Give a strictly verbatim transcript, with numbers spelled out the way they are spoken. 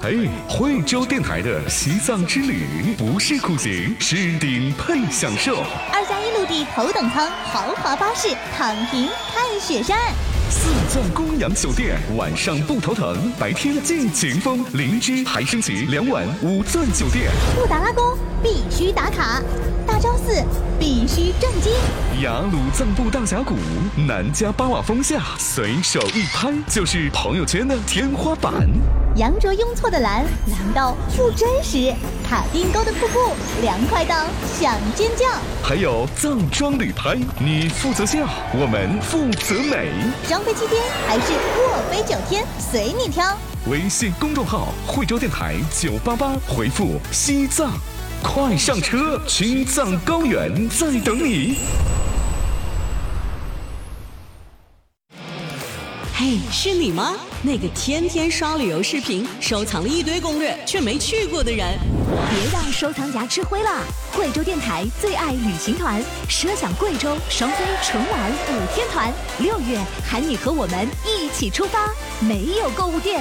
哎，惠州电台的西藏之旅不是苦行，是顶配享受。 二加一陆地头等舱豪华巴士，躺平看雪山。 四钻公羊酒店，晚上不头疼，白天尽情疯。灵芝还升级两晚五钻酒店。 布达拉宫必须打卡，大昭寺必须震惊。 雅鲁藏布大峡谷，南迦巴瓦峰下，随手一拍就是朋友圈的天花板。 羊卓雍措的蓝，蓝到不真实；卡丁沟的瀑布，凉快到想尖叫。 还有藏装旅拍，你负责笑，我们负责美。 双飞七天还是卧飞九天，随你挑。 微信公众号惠州电台九八八，回复西藏，快上车，青藏高原在等你。 嘿，是你吗？那个天天刷旅游视频，收藏了一堆攻略却没去过的人。 别让收藏夹吃灰了！贵州电台最爱旅行团，奢享贵州双飞纯玩五天团，六月喊你和我们一起出发，没有购物店。